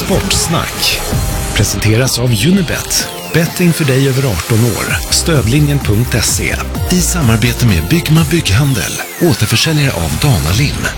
Sportsnack presenteras av Unibet. Betting för dig över 18 år. Stödlinjen.se. I samarbete med Byggma Bygghandel. Återförsäljare av Dana Lim.